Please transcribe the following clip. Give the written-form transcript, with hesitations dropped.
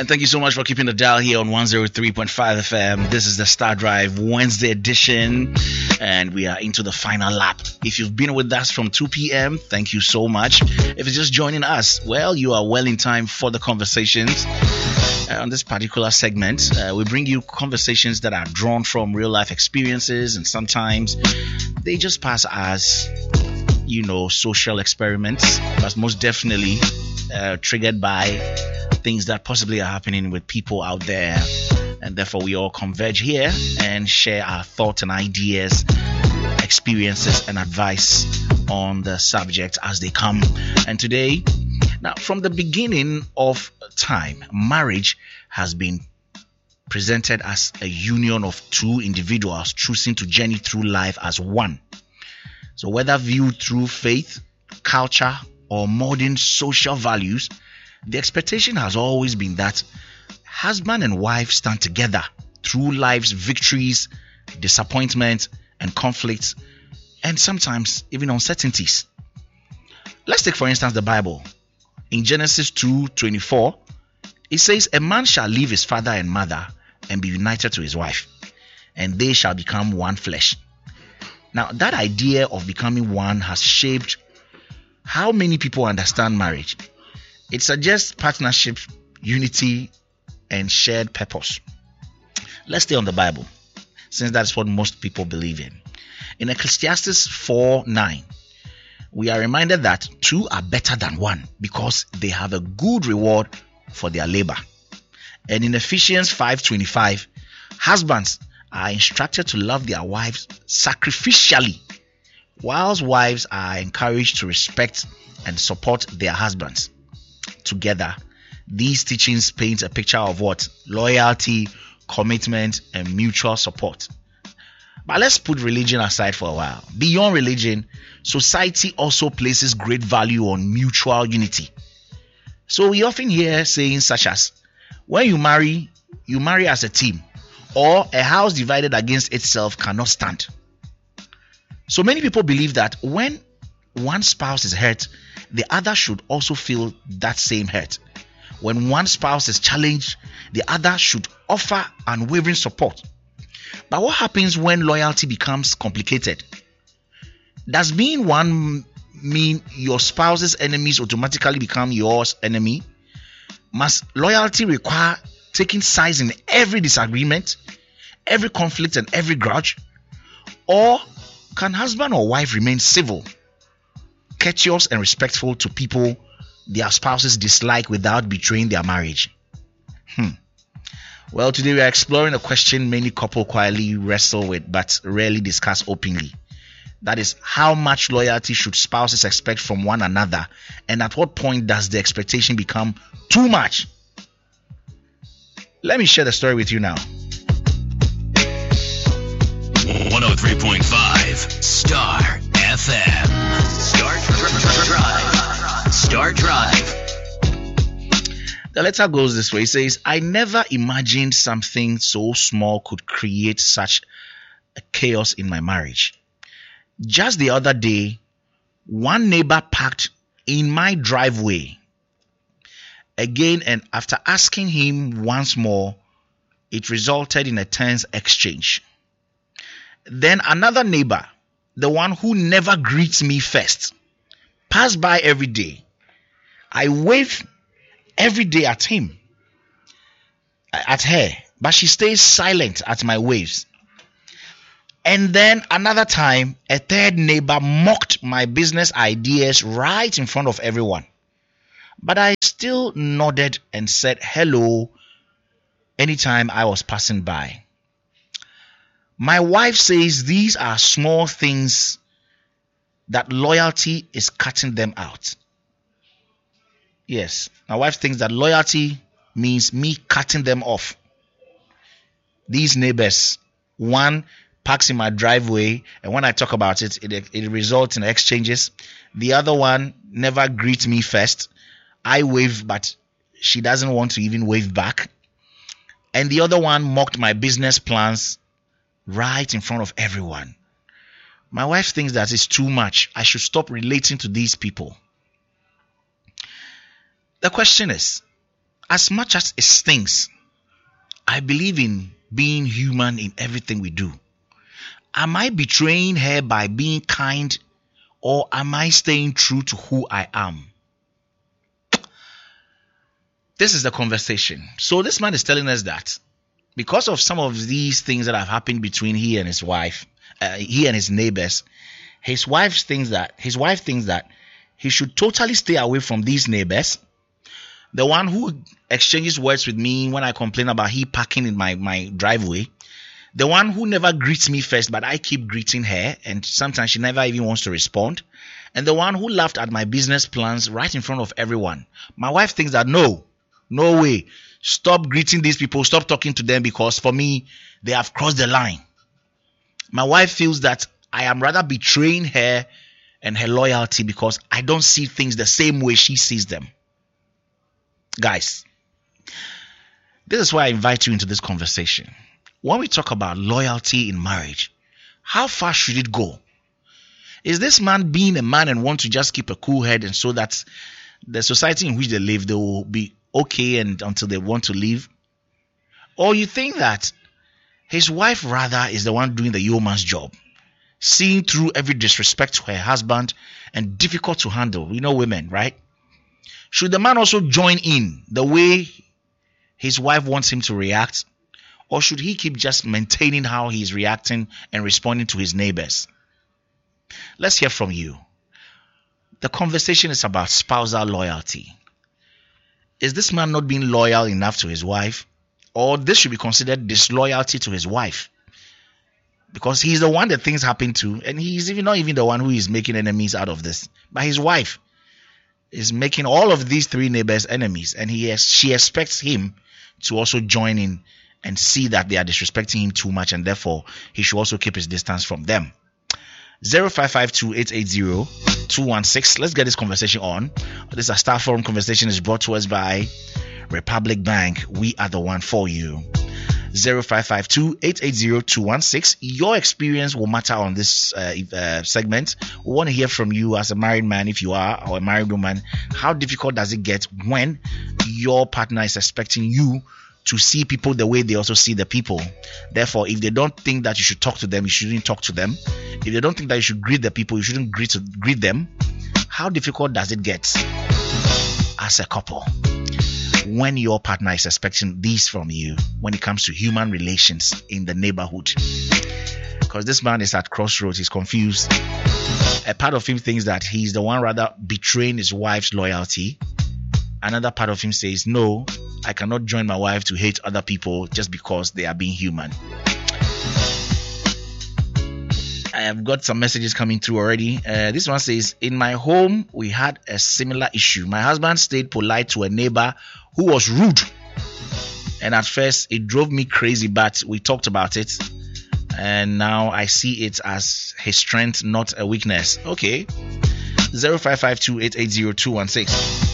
And thank you so much for keeping the dial here on 103.5 FM. This is the Star Drive Wednesday edition, and we are into the final lap. If you've been with us from 2 p.m., thank you so much. If you're just joining us, well, you are well in time for the conversations. On this particular segment, we bring you conversations that are drawn from real life experiences, and sometimes they just pass as, social experiments, but most definitely triggered by things that possibly are happening with people out there. And therefore, we all converge here and share our thoughts and ideas, experiences, and advice on the subject as they come. And today, now, from the beginning of time, marriage has been presented as a union of two individuals choosing to journey through life as one. So whether viewed through faith, culture, or modern social values, the expectation has always been that husband and wife stand together through life's victories, disappointment, and conflicts, and sometimes even uncertainties. Let's take, for instance, the Bible. In Genesis 2:24, it says, "A man shall leave his father and mother and be united to his wife, and they shall become one flesh." Now, that idea of becoming one has shaped how many people understand marriage. It suggests partnership, unity, and shared purpose. Let's stay on the Bible, since that's what most people believe in. In Ecclesiastes 4:9, we are reminded that two are better than one because they have a good reward for their labor. And in Ephesians 5:25, husbands are instructed to love their wives sacrificially, whilst wives are encouraged to respect and support their husbands. Together, these teachings paint a picture of what? Loyalty, commitment, and mutual support. But let's put religion aside for a while. Beyond religion, society also places great value on mutual unity. So we often hear sayings such as, when you marry as a team, or a house divided against itself cannot stand. So many people believe that when one spouse is hurt, the other should also feel that same hurt. When one spouse is challenged, the other should offer unwavering support. But what happens when loyalty becomes complicated? Does being one mean your spouse's enemies automatically become yours enemy? Must loyalty require taking sides in every disagreement, every conflict, and every grudge? Or can husband or wife remain civil, courteous, and respectful to people their spouses dislike without betraying their marriage? Well, today we are exploring a question many couples quietly wrestle with but rarely discuss openly. That is, how much loyalty should spouses expect from one another, and at what point does the expectation become too much? Let me share the story with you now. 103.5 Star FM. Star Drive. The letter goes this way. It says, "I never imagined something so small could create such a chaos in my marriage. Just the other day, one neighbor parked in my driveway again, and after asking him once more, it resulted in a tense exchange. Then another neighbor, the one who never greets me first, passed by every day. I wave every day at her, but she stays silent at my waves. And then another time, a third neighbor mocked my business ideas right in front of everyone. But I still nodded and said hello anytime I was passing by. My wife says these are small things, that loyalty is cutting them out." Yes, my wife thinks that loyalty means me cutting them off. These neighbors, one parks in my driveway, and when I talk about it, it results in exchanges. The other one never greets me first. I wave, but she doesn't want to even wave back. And the other one mocked my business plans right in front of everyone. My wife thinks that it's too much. I should stop relating to these people. The question is, As much as it stings, I believe in being human in everything we do. Am I betraying her by being kind, or am I staying true to who I am? This is the conversation. So this man is telling us that because of some of these things that have happened between he and his wife, he and his neighbors, his wife thinks that he should totally stay away from these neighbors. The one who exchanges words with me when I complain about he parking in my driveway. The one who never greets me first, but I keep greeting her, and sometimes she never even wants to respond. And the one who laughed at my business plans right in front of everyone. My wife thinks that no way. Stop greeting these people. Stop talking to them, because for me, they have crossed the line. My wife feels that I am rather betraying her and her loyalty because I don't see things the same way she sees them. Guys, this is why I invite you into this conversation. When we talk about loyalty in marriage, how far should it go? Is this man being a man and want to just keep a cool head, and so that the society in which they live, they will be okay and until they want to leave? Or you think that his wife rather is the one doing the yeoman's job, seeing through every disrespect to her husband and difficult to handle? You know women, right? Should the man also join in the way his wife wants him to react? Or should he keep just maintaining how he's reacting and responding to his neighbors? Let's hear from you. The conversation is about spousal loyalty. Is this man not being loyal enough to his wife? Or this should be considered disloyalty to his wife? Because he's the one that things happen to, and he's not even the one who is making enemies out of this. But his wife is making all of these three neighbors enemies, and she expects him to also join in and see that they are disrespecting him too much, and therefore he should also keep his distance from them. 0552-880-216. Let's get this conversation on. This Star Forum conversation is brought to us by Republic Bank. We are the one for you. 0552-880-216. Your experience will matter on this segment. We want to hear from you as a married man, if you are, or a married woman. How difficult does it get when your partner is expecting you to see people the way they also see the people? Therefore, if they don't think that you should talk to them, you shouldn't talk to them. If they don't think that you should greet the people, you shouldn't greet them. How difficult does it get as a couple when your partner is expecting this from you when it comes to human relations in the neighborhood? Because this man is at crossroads. He's confused. A part of him thinks that he's the one rather betraying his wife's loyalty. Another part of him says, no, I cannot join my wife to hate other people just because they are being human. I have got some messages coming through already. This one says, in my home, we had a similar issue. My husband stayed polite to a neighbor who was rude. And at first, it drove me crazy, but we talked about it. And now I see it as his strength, not a weakness. Okay. 0552-880-216.